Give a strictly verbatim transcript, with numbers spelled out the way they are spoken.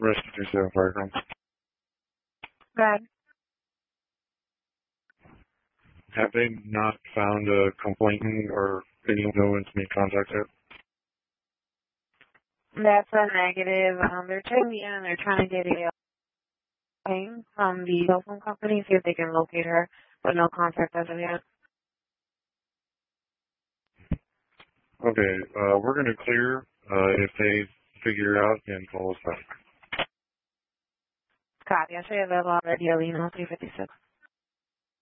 Rescue two seven Firecom. Good. Have they not found a complainant or anyone no one's made contact yet? That's a negative. Um, they're checking in and they're trying to get a ping from the cell phone company, see if they can locate her, but no contact as of yet. Okay, uh, we're going to clear uh, if they figure it out and call us back. Copy. I should have available already. Alina, three fifty-six.